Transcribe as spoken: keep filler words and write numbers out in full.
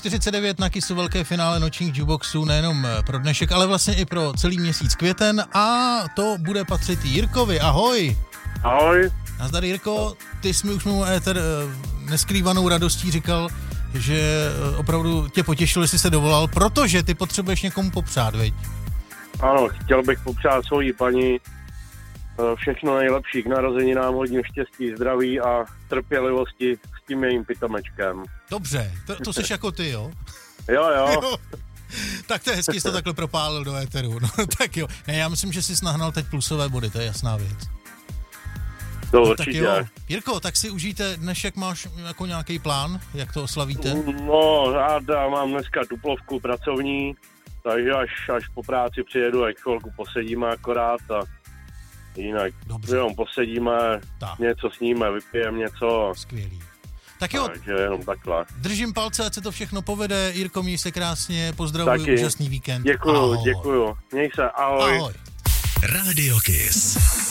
čtyřicet devět na Kissu velké finále nočních jukeboxů nejenom pro dnešek, ale vlastně i pro celý měsíc květen a to bude patřit Jirkovi. Ahoj! Ahoj! Nazdar Jirko, ty jsi mi už mimo éter neskrývanou radostí říkal, že opravdu tě potěšil, jestli se dovolal, protože ty potřebuješ někomu popřát, viď? Ano, chtěl bych popřát svojí paní všechno nejlepší k narozeninám, hodně štěstí, zdraví a trpělivosti s tím jejím pitomečkem. Dobře, to, to jsi jako ty, jo? Jo, jo. jo. Tak to je hezky, jsi to takhle propálil do éteru. No, tak jo. Ne, já myslím, že jsi nahnal teď plusové body, to je jasná věc. To no, určitě. Tak jo. Jirko, tak si užijte dnešek, máš jako nějaký plán, jak to oslavíte? No, ráda mám dneska tuplovku pracovní, takže až, až po práci přijedu, jak chvilku posedíme akorát a jinak Dobře. jenom posedíme, tak. Něco sníme, vypijeme něco. Skvělý. Tak jo, takže jenom takhle. Držím palce, ať se to všechno povede. Jirko, měj se krásně, pozdravuji, taky. Úžasný víkend. Děkuju, ahoj. děkuju. Měj se, ahoj. Ahoj. Radio Kiss.